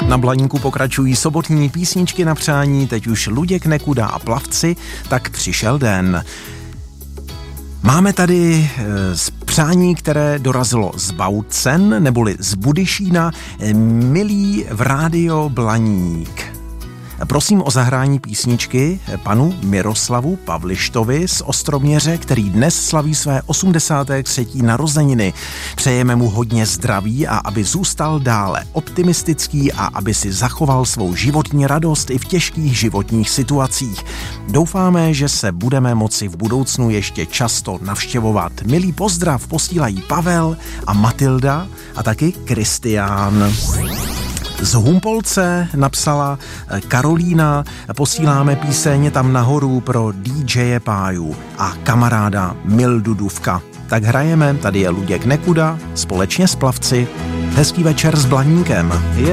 Na Blaníku pokračují sobotní písničky na přání, teď už Luděk Nekuda a Plavci, tak přišel den. Máme tady přání, které dorazilo z Bautzen, neboli z Budyšína, milý v rádio Blaník. Prosím o zahrání písničky panu Miroslavu Pavlištovi z Ostroměře, který dnes slaví své 83. narozeniny. Přejeme mu hodně zdraví a aby zůstal dále optimistický a aby si zachoval svou životní radost i v těžkých životních situacích. Doufáme, že se budeme moci v budoucnu ještě často navštěvovat. Milý pozdrav posílají Pavel a Matilda a taky Kristián. Z Humpolce napsala Karolína, posíláme píseň Tam nahoru pro DJ Páju a kamaráda Mildu Duvka. Tak hrajeme, tady je Luděk Nekuda společně s Plavci. Hezký večer s Blaníkem.